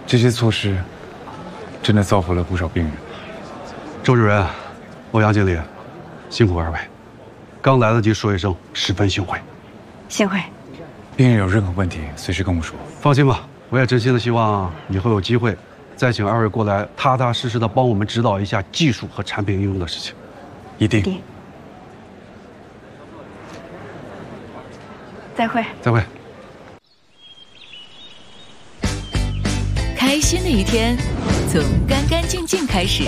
这些措施真的造福了不少病人。 周主任，欧阳经理，辛苦二位，刚来得及说一声，十分幸会。 幸会。 病人有任何问题，随时跟我说。 放心吧，我也真心的希望以后有机会，再请二位过来，踏踏实实的帮我们指导一下技术和产品应用的事情。 一定。 再会。 再会。 开心的一天，从干干净净开始。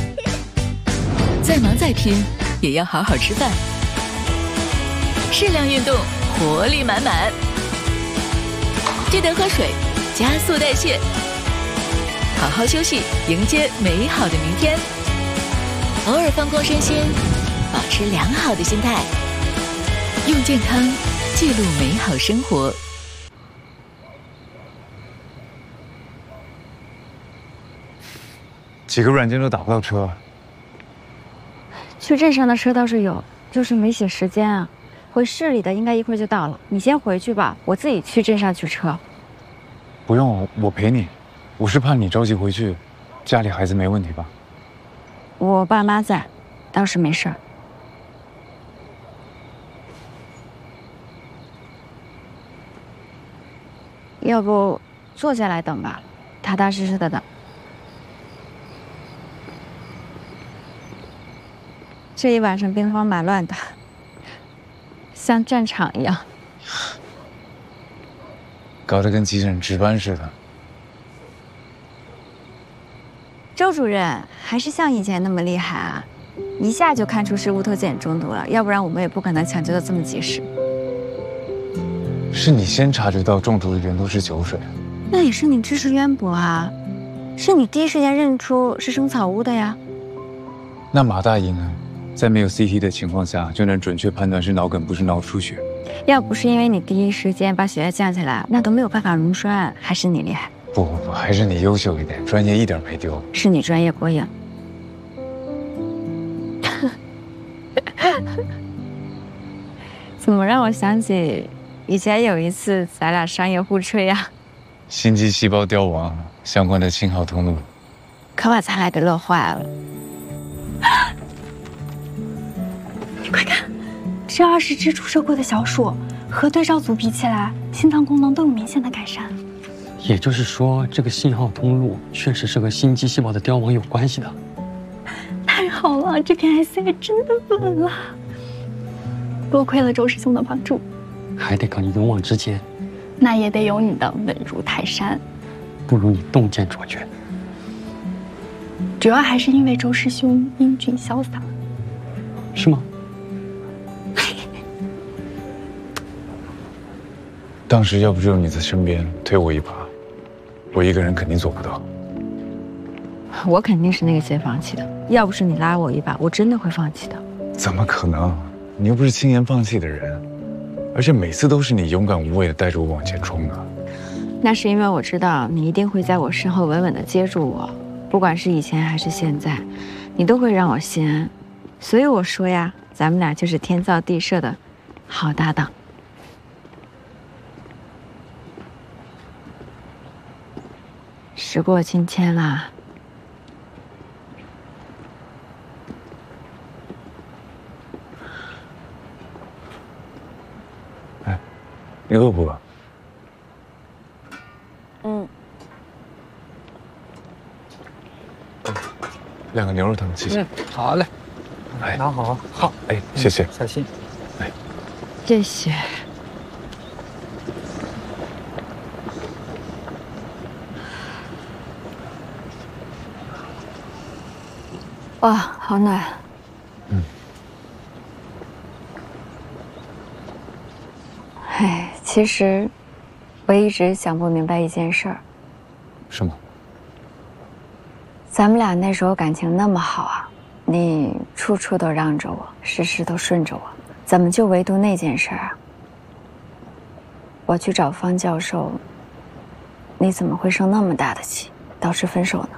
再忙再拼，也要好好吃饭。适量运动，活力满满。记得喝水，加速代谢。好好休息，迎接美好的明天。偶尔放空身心，保持良好的心态。用健康记录美好生活。 几个软件都打不到车。 去镇上的车倒是有，就是没写时间啊。回市里的应该一会儿就到了，你先回去吧，我自己去镇上取车。 不用，我陪你。我是怕你着急回去，家里孩子没问题吧？ 我爸妈在，倒是没事儿。要不坐下来等吧，踏踏实实的等。这一晚上兵荒马乱的，像战场一样， 搞得跟急诊值班似的。 周主任还是像以前那么厉害啊，一下就看出是乌头碱中毒了，要不然我们也不可能抢救的这么及时。 是你先察觉到中毒的人都是酒水， 那也是你知识渊博啊，是你第一时间认出是生草屋的呀。 那马大英呢？在没有 CT 的情况下，就能准确判断是脑梗不是脑出血。 要不是因为你第一时间把血压降下来，那都没有办法溶栓，还是你厉害。 不，还是你优秀一点，专业一点没丢。 是你专业过硬。怎么让我想起以前有一次咱俩商业互吹啊？ 心肌细胞凋亡相关的信号通路， 可把咱俩给乐坏了。你快看，这20只注射过的小鼠和对照组比起来，心脏功能都有明显的改善。 也就是说，这个信号通路确实是和心肌细胞的凋亡有关系的。 太好了，这片 IC 真的稳了。多亏了周师兄的帮助， 还得靠你勇往直前， 那也得有你的稳如泰山。 不如你洞见卓绝。 主要还是因为周师兄英俊潇洒。 是吗？ 当时要不只有你在身边推我一把，我一个人肯定做不到。 我肯定是那个先放弃的，要不是你拉我一把，我真的会放弃的。 怎么可能？你又不是轻言放弃的人，而且每次都是你勇敢无畏的带着我往前冲的。 那是因为我知道你一定会在我身后稳稳的接住我，不管是以前还是现在，你都会让我心安。所以我说呀，咱们俩就是天造地设的好搭档。时过境迁啦。 哎，你饿不饿？2个牛肉汤，谢谢。 好嘞。 哎， 拿好。好。 哎，谢谢。 小心。 哎， 谢谢。哇，好暖。哎，其实我一直想不明白一件事儿。 什么？ 咱们俩那时候感情那么好啊，你处处都让着我，事事都顺着我，怎么就唯独那件事啊？我去找方教授，你怎么会生那么大的气，导致分手呢？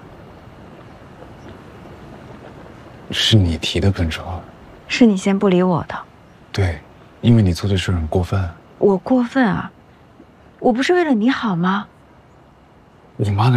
是你提的分手。 是你先不理我的。 对，因为你做的事很过分。 我过分啊？我不是为了你好吗？ 你妈的